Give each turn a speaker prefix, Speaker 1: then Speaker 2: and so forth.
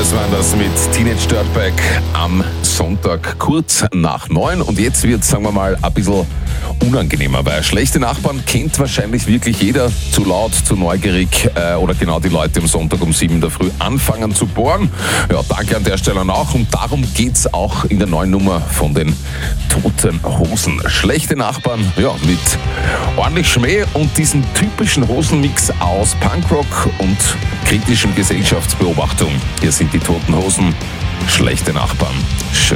Speaker 1: Brothers waren das mit Teenage Dirtbag am Sonntag kurz nach 9. Und jetzt wird, sagen wir mal, ein bisschen unangenehmer, weil schlechte Nachbarn kennt wahrscheinlich wirklich jeder. Zu laut, zu neugierig oder genau die Leute am Sonntag um 7 in der Früh anfangen zu bohren. Ja, danke an der Stelle auch. Und darum geht's auch in der neuen Nummer von den Toten Hosen. Schlechte Nachbarn, ja, mit ordentlich Schmäh und diesem typischen Hosenmix aus Punkrock und kritischem Gesellschaftsbeobachtung. Hier sind die Toten Hosen. Schlechte Nachbarn. Schön.